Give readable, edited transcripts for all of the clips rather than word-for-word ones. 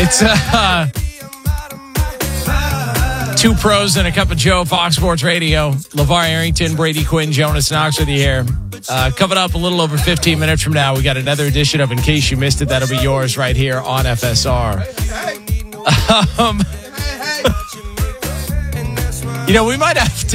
It's two pros and a cup of Joe, Fox Sports Radio. LeVar Arrington, Brady Quinn, Jonas Knox with you here. Coming up a little over 15 minutes from now, we got another edition of In Case You Missed It. That'll be yours right here on FSR. We might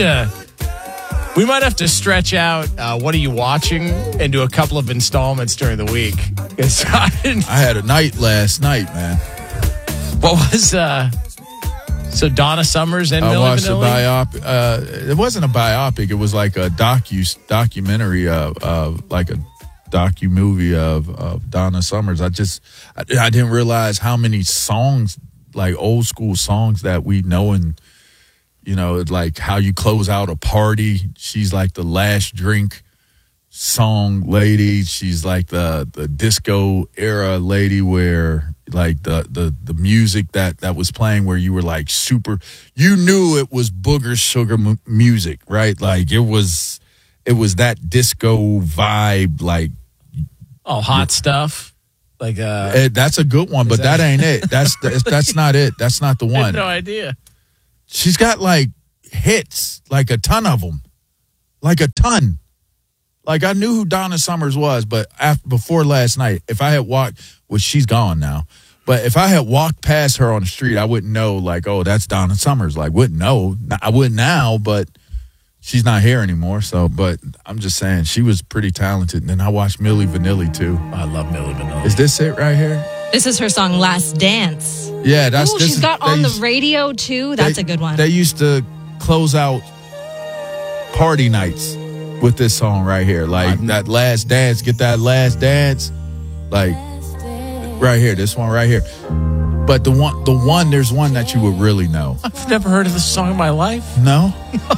have to stretch out what are you watching into a couple of installments during the week. I had a night last night, man. What was so Donna Summers and Milli I watched Vanilli? a biopic. It wasn't a biopic. It was like a documentary of like a docu-movie of Donna Summers. I didn't realize how many songs, like old school songs that we know, and like how you close out a party. She's like the last drink song lady. She's like the disco era lady where like the music that was playing where you were like super, you knew it was Booger Sugar music, right? Like it was that disco vibe, like hot stuff. Like that's a good one, but that ain't it. That's not it. That's not the one. I had no idea. She's got like hits, like a ton of them, like a ton. Like I knew who Donna Summers was, but before last night, if I had walked, well, she's gone now. But if I had walked past her on the street, I wouldn't know. Like, oh, that's Donna Summers. Like, wouldn't know. I wouldn't now, but she's not here anymore. So, but I'm just saying, she was pretty talented. And then I watched Milli Vanilli too. I love Milli Vanilli. Is this it right here? This is her song "Last Dance." Yeah, she's got on the radio too. That's a good one. They used to close out party nights with this song right here, like that last dance. Get that last dance, like right here. This one right here. But the one, there's one that you would really know. I've never heard of this song in my life. No.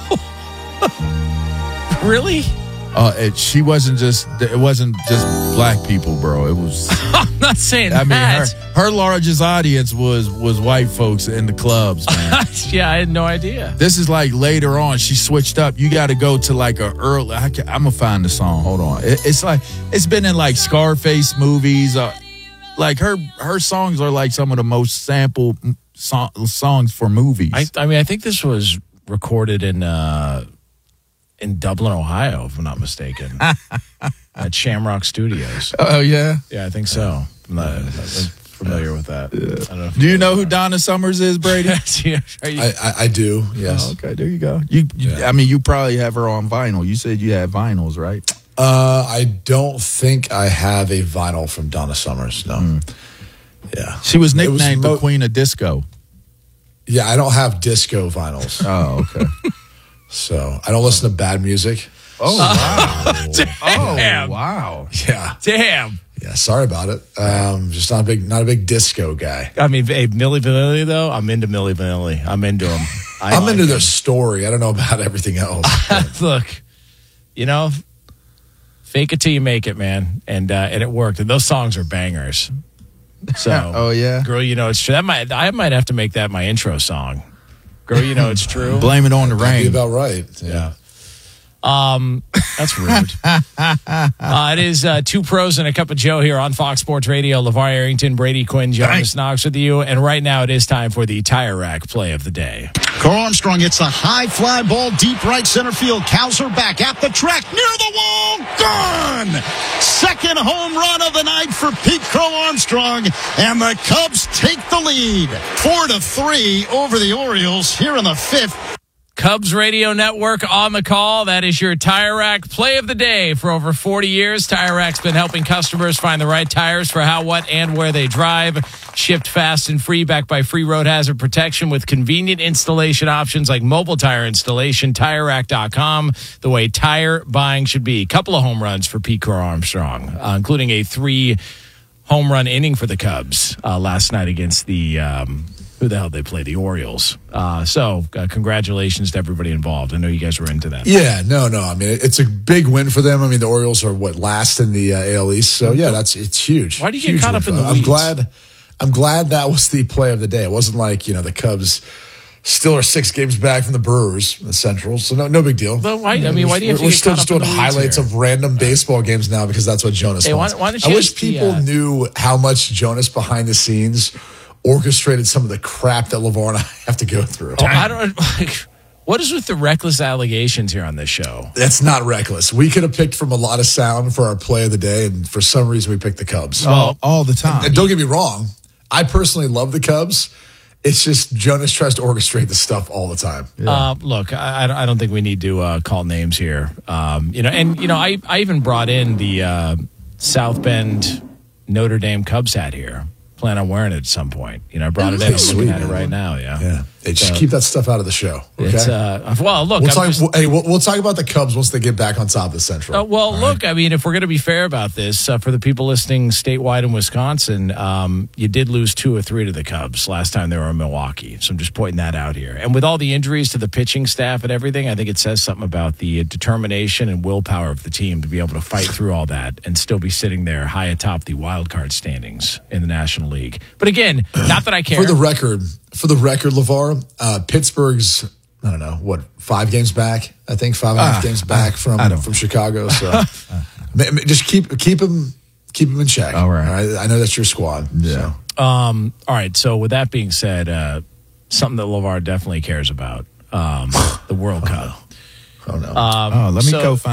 Really? It wasn't just black people, bro. It was. I'm not saying that. I mean, her largest audience was white folks in the clubs, man. Yeah, I had no idea. This is like later on. She switched up. You got to go to like a early. I'm gonna find the song. Hold on. It's like it's been in like Scarface movies. Like her songs are like some of the most sampled songs for movies. I mean, I think this was recorded in Dublin, Ohio, if I'm not mistaken, at Shamrock Studios. Oh, yeah? Yeah, I think so. I'm not familiar with that. Yeah. I don't know do you know who Donna Summers is, Brady? I do, yes. Oh, okay, there you go. I mean, you probably have her on vinyl. You said you had vinyls, right? I don't think I have a vinyl from Donna Summers, no. Yeah. She was nicknamed the Queen of Disco. Yeah, I don't have disco vinyls. Oh, okay. So I don't listen to bad music. Oh, wow. Damn. Oh, wow. Yeah. Damn. Yeah, sorry about it. Just not a big disco guy. I mean, hey, Milli Vanilli, though, I'm into Milli Vanilli. I'm into him. I'm into their story. I don't know about everything else. Look, fake it till you make it, man. And it worked. And those songs are bangers. So, oh, yeah? Girl, it's true. I might have to make that my intro song. Girl, it's true. Blame it on the That'd rain. be about right. Yeah. That's rude. It is two pros and a cup of Joe here on Fox Sports Radio. LeVar Arrington, Brady Quinn, Jonas Knox with you. And right now it is time for the Tire Rack play of the day. Carl Armstrong hits a high fly ball deep right center field. Cowser back at the track near the wall. Gone! Second home run of the night for Pete Crow Armstrong. And the Cubs take the lead 4-3 over the Orioles here in the fifth. Cubs Radio Network on the call. That is your Tire Rack play of the day. For over 40 years, Tire Rack's been helping customers find the right tires for how, what, and where they drive. Shipped fast and free, backed by free road hazard protection with convenient installation options like mobile tire installation. TireRack.com, the way tire buying should be. Couple of home runs for Pete Crow Armstrong, including a 3-home run inning for the Cubs last night against the... who the hell they play? The Orioles. So congratulations to everybody involved. I know you guys were into that. Yeah, no. I mean, it's a big win for them. I mean, the Orioles are last in the AL East. So yeah, it's huge. Why do you get caught up in the weeds? I'm glad that was the play of the day. It wasn't like, the Cubs still are 6 games back from the Brewers, the Central. So no big deal. But why do you have to We're still get just caught up doing in the weeds highlights here? of random baseball games now because that's what Jonas wants. Why don't I you wish people knew how much Jonas behind the scenes orchestrated some of the crap that LeVar and I have to go through. Oh, I don't. What is with the reckless allegations here on this show? That's not reckless. We could have picked from a lot of sound for our play of the day, and for some reason we picked the Cubs. All the time. And don't get me wrong. I personally love the Cubs. It's just Jonas tries to orchestrate the stuff all the time. Yeah. Look, I don't think we need to call names here. I even brought in the South Bend Notre Dame Cubs hat here. Plan on wearing it at some point. I brought it in. I'm looking at it right now. Yeah. Hey, just keep that stuff out of the show. Okay. Look, we'll talk about the Cubs once they get back on top of the Central. Look, I mean, if we're going to be fair about this, for the people listening statewide in Wisconsin, you did lose 2 or 3 to the Cubs last time they were in Milwaukee. So I'm just pointing that out here. And with all the injuries to the pitching staff and everything, I think it says something about the determination and willpower of the team to be able to fight through all that and still be sitting there high atop the wild card standings in the National League. But again, not that I care. For the record, LeVar, Pittsburgh's, I don't know, 5 games back? I think 5.5 games back from Chicago. So just keep him in check. All right. I know that's your squad. Yeah. So. All right. So with that being said, something that LeVar definitely cares about, the World Cup. Oh no. Let me go find